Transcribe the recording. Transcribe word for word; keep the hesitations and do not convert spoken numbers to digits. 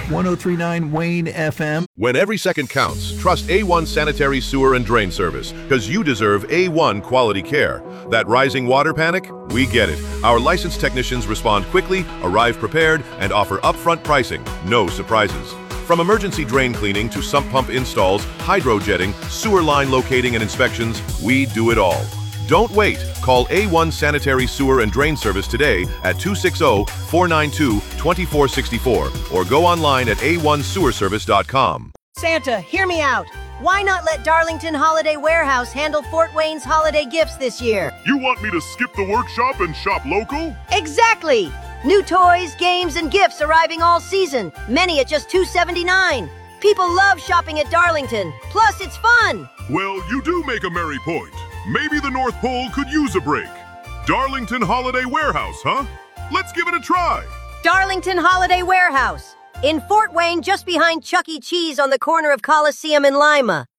one oh three point nine Wayne F M. When every second counts, trust A one Sanitary Sewer and Drain Service, because you deserve A one quality care. That rising water panic? We get it. Our licensed technicians respond quickly, arrive prepared, and offer upfront pricing. No surprises. From emergency drain cleaning to sump pump installs, hydro jetting, sewer line locating and inspections, we do it all. Don't wait. Call A one Sanitary Sewer and Drain Service today at two six zero, four nine two, two four six four or go online at a one sewer service dot com. Santa, hear me out. Why not let Darlington Holiday Warehouse handle Fort Wayne's holiday gifts this year? You want me to skip the workshop and shop local? Exactly! New toys, games, and gifts arriving all season, many at just two seventy-nine. People love shopping at Darlington, plus it's fun! Well, you do make a merry point. Maybe the North Pole could use a break. Darlington Holiday Warehouse, huh? Let's give it a try. Darlington Holiday Warehouse, in Fort Wayne, just behind Chuck E. Cheese on the corner of Coliseum and Lima.